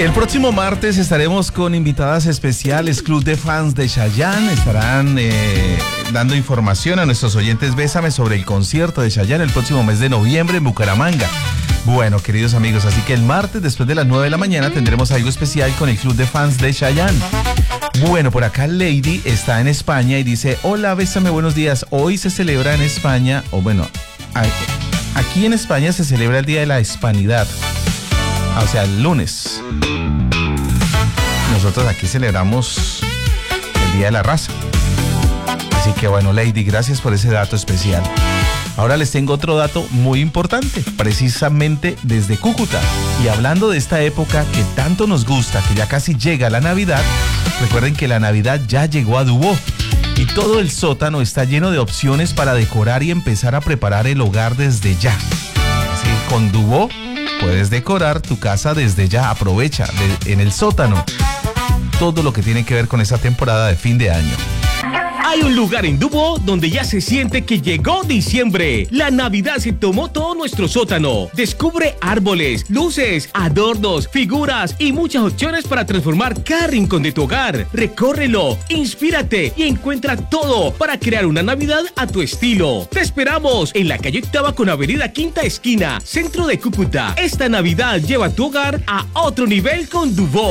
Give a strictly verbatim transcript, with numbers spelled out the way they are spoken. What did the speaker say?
El próximo martes estaremos con invitadas especiales. Club de fans de Chayanne estarán eh, dando información a nuestros oyentes Bésame sobre el concierto de Chayanne el próximo mes de noviembre en Bucaramanga. Bueno, queridos amigos, así que el martes después de las nueve de la mañana tendremos algo especial con el Club de fans de Chayanne. Bueno, por acá Lady está en España y dice: hola, Bésame, buenos días. Hoy se celebra en España, o bueno, aquí en España se celebra el Día de la Hispanidad. O sea, el lunes. Nosotros aquí celebramos el Día de la Raza. Así que bueno, Lady, gracias por ese dato especial. Ahora les tengo otro dato muy importante, precisamente desde Cúcuta. Y hablando de esta época que tanto nos gusta, que ya casi llega la Navidad, recuerden que la Navidad ya llegó a Dubó. Y todo el sótano está lleno de opciones para decorar y empezar a preparar el hogar desde ya. Así que con Dubó puedes decorar tu casa desde ya. Aprovecha de, en el sótano todo lo que tiene que ver con esa temporada de fin de año. Hay un lugar en Dubó donde ya se siente que llegó diciembre. La Navidad se tomó todo nuestro sótano. Descubre árboles, luces, adornos, figuras y muchas opciones para transformar cada rincón de tu hogar. Recórrelo, inspírate y encuentra todo para crear una Navidad a tu estilo. Te esperamos en la calle Octava con Avenida Quinta Esquina, centro de Cúcuta. Esta Navidad lleva tu hogar a otro nivel con Dubó.